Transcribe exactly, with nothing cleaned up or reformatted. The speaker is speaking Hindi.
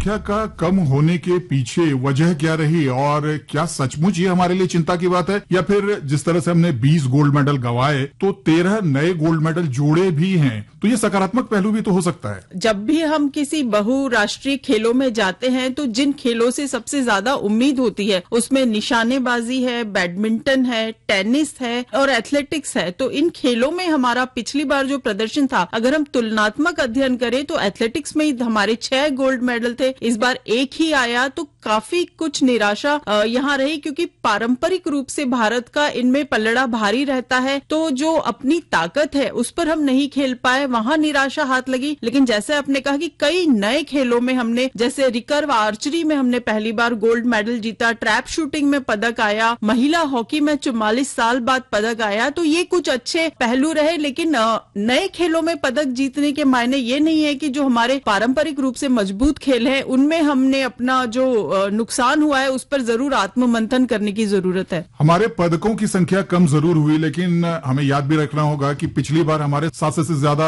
संख्या का कम होने के पीछे वजह क्या रही और क्या सचमुच ये हमारे लिए चिंता की बात है, या फिर जिस तरह से हमने बीस गोल्ड मेडल गंवाए तो तेरह नए गोल्ड मेडल जोड़े भी हैं, तो ये सकारात्मक पहलू भी तो हो सकता है। जब भी हम किसी बहुराष्ट्रीय खेलों में जाते हैं तो जिन खेलों से सबसे ज्यादा उम्मीद होती है उसमें निशानेबाजी है, बैडमिंटन है, टेनिस है और एथलेटिक्स है। तो इन खेलों में हमारा पिछली बार जो प्रदर्शन था, अगर हम तुलनात्मक अध्ययन करें तो एथलेटिक्स में हमारे छह गोल्ड मेडल थे, इस बार एक ही आया। तो काफी कुछ निराशा यहाँ रही, क्योंकि पारंपरिक रूप से भारत का इनमें पलड़ा भारी रहता है। तो जो अपनी ताकत है उस पर हम नहीं खेल पाए, वहां निराशा हाथ लगी। लेकिन जैसे आपने कहा कि कई नए खेलों में हमने, जैसे रिकर्व आर्चरी में हमने पहली बार गोल्ड मेडल जीता, ट्रैप शूटिंग में पदक आया, महिला हॉकी में चौवालीस साल बाद पदक आया। तो ये कुछ अच्छे पहलू रहे। लेकिन नए खेलों में पदक जीतने के मायने ये नहीं है कि जो हमारे पारंपरिक रूप से मजबूत खेल है उनमें हमने अपना जो नुकसान हुआ है उस पर जरूर आत्ममंथन करने की जरूरत है। हमारे पदकों की संख्या कम जरूर हुई, लेकिन हमें याद भी रखना होगा कि पिछली बार हमारे सात से ज्यादा